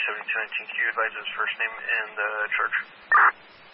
7219. Can you advise his first name and charge?